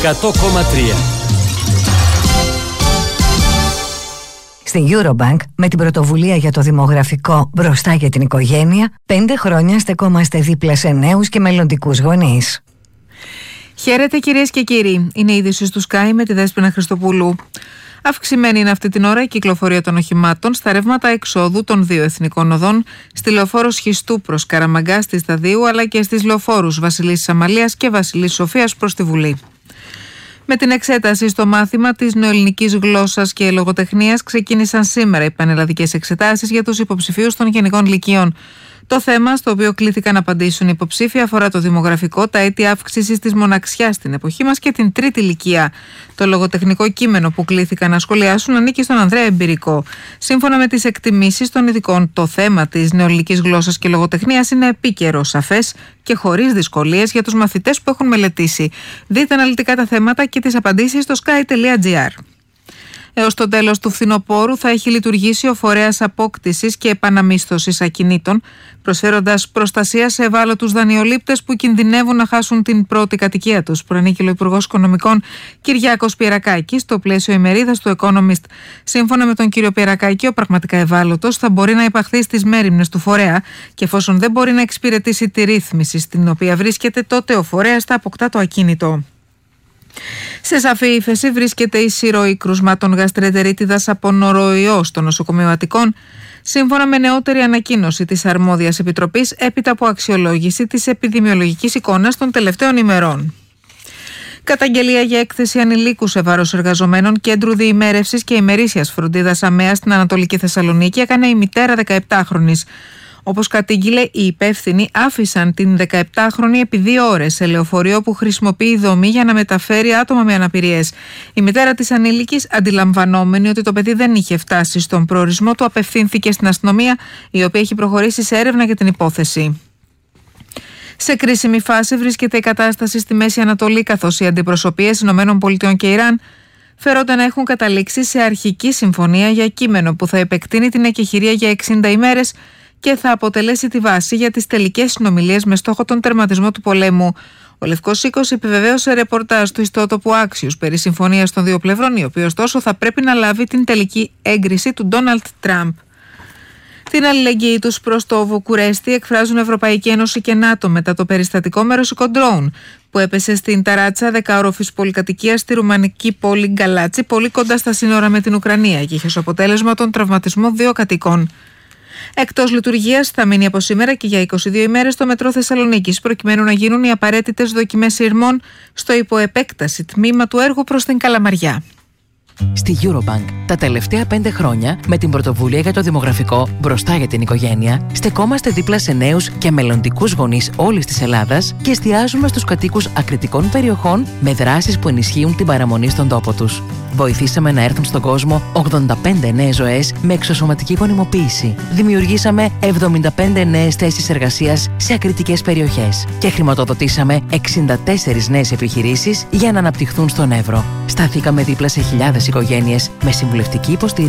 100,3. Στην Eurobank, με την πρωτοβουλία για το δημογραφικό μπροστά για την οικογένεια, 5 χρόνια στεκόμαστε δίπλα σε νέους και μελλοντικούς γονείς. Χαίρετε κυρίες και κύριοι, είναι η είδηση του Sky με τη Δέσποινα Χριστοπούλου. Αυξημένη είναι αυτή την ώρα η κυκλοφορία των οχημάτων στα ρεύματα εξόδου των δύο εθνικών οδών, στη λεωφόρο Σχιστού προς Καραμαγκά στη Σταδίου, αλλά και στις λεωφόρους Βασιλίσσης Αμαλίας και Βασιλίσσης Σοφίας προς τη Βουλή. Με την εξέταση στο μάθημα της νεοελληνικής γλώσσας και λογοτεχνίας ξεκίνησαν σήμερα οι πανελλαδικές εξετάσεις για τους υποψηφίους των γενικών λυκείων. Το θέμα στο οποίο κλήθηκαν να απαντήσουν οι υποψήφοι αφορά το δημογραφικό, τα αίτια αύξησης της μοναξιάς στην εποχή μας και την τρίτη ηλικία. Το λογοτεχνικό κείμενο που κλήθηκαν να σχολιάσουν ανήκει στον Ανδρέα Εμπειρικό. Σύμφωνα με τις εκτιμήσεις των ειδικών, το θέμα της νεοελληνικής γλώσσας και λογοτεχνίας είναι επίκαιρο, σαφές και χωρίς δυσκολίες για τους μαθητές που έχουν μελετήσει. Δείτε αναλυτικά τα θέματα και τις απαντήσεις στο sky.gr. Έως το τέλος του φθινοπόρου θα έχει λειτουργήσει ο φορέας απόκτησης και επαναμίσθωσης ακινήτων, προσφέροντας προστασία σε ευάλωτους δανειολήπτες που κινδυνεύουν να χάσουν την πρώτη κατοικία τους, προανήγγειλε ο Υπουργός Οικονομικών Κυριάκος Πιερακάκης στο πλαίσιο ημερίδας του Economist. Σύμφωνα με τον κύριο Πιερακάκη, ο πραγματικά ευάλωτος θα μπορεί να υπαχθεί στις μέριμνες του φορέα και εφόσον δεν μπορεί να εξυπηρετήσει τη ρύθμιση στην οποία βρίσκεται, τότε ο φορέας θα αποκτά το ακίνητο. Σε σαφή ύφεση βρίσκεται η συρροή κρουσμάτων γαστρεντερίτιδας από νοροϊό στο νοσοκομείο Αττικών, σύμφωνα με νεότερη ανακοίνωση της αρμόδιας επιτροπής έπειτα από αξιολόγηση της επιδημιολογικής εικόνας των τελευταίων ημερών. Καταγγελία για έκθεση ανηλίκου σε βάρος εργαζομένων κέντρου διημέρευσης και ημερήσιας φροντίδας ΑΜΕΑ στην Ανατολική Θεσσαλονίκη έκανε η μητέρα 17χρονης. Όπως κατήγγειλε, οι υπεύθυνοι άφησαν την 17χρονη επί 2 ώρες σε λεωφορείο που χρησιμοποιεί δομή για να μεταφέρει άτομα με αναπηρίες. Η μητέρα της ανήλικης, αντιλαμβανόμενη ότι το παιδί δεν είχε φτάσει στον προορισμό του, απευθύνθηκε στην αστυνομία, η οποία έχει προχωρήσει σε έρευνα για την υπόθεση. Σε κρίσιμη φάση βρίσκεται η κατάσταση στη Μέση Ανατολή, καθώς οι αντιπροσωπείες ΗΠΑ και Ιράν φέρονται να έχουν καταλήξει σε αρχική συμφωνία για κείμενο που θα επεκτείνει την εκεχηρία για 60 ημέρες και θα αποτελέσει τη βάση για τις τελικές συνομιλίες με στόχο τον τερματισμό του πολέμου. Ο Λευκός Οίκος επιβεβαίωσε ρεπορτάζ του ιστότοπου Axios περί συμφωνίας των δύο πλευρών, η οποία ωστόσο θα πρέπει να λάβει την τελική έγκριση του Ντόναλντ Τραμπ. Την αλληλεγγύη τους προς το Βουκουρέστι εκφράζουν Ευρωπαϊκή Ένωση και ΝΑΤΟ μετά το περιστατικό με ρωσικό ντρόουν που έπεσε στην ταράτσα 10όροφης πολυκατοικίας στη ρουμανική πόλη Γκαλάτσι, πολύ κοντά στα σύνορα με την Ουκρανία, και είχε ως αποτέλεσμα τον τραυματισμό 2 κατοικών. Εκτός λειτουργίας θα μείνει από σήμερα και για 22 ημέρες το μετρό Θεσσαλονίκης, προκειμένου να γίνουν οι απαραίτητες δοκιμές σειρμών στο υποεπέκταση τμήμα του έργου προς την Καλαμαριά. Στη Eurobank, τα τελευταία 5 χρόνια, με την πρωτοβουλία για το δημογραφικό μπροστά για την οικογένεια, στεκόμαστε δίπλα σε νέους και μελλοντικούς γονείς όλης της Ελλάδας και εστιάζουμε στους κατοίκους ακριτικών περιοχών με δράσεις που ενισχύουν την παραμονή στον τόπο τους. Βοηθήσαμε να έρθουν στον κόσμο 85 νέες ζωές με εξωσωματική γονιμοποίηση. Δημιουργήσαμε 75 νέες θέσεις εργασίας σε ακριτικές περιοχές και χρηματοδοτήσαμε 64 νέες επιχειρήσεις για να αναπτυχθούν στον Εύρο. Σταθήκαμε δίπλα σε χιλιάδες οικογένειες με συμβουλευτική υποστήριξη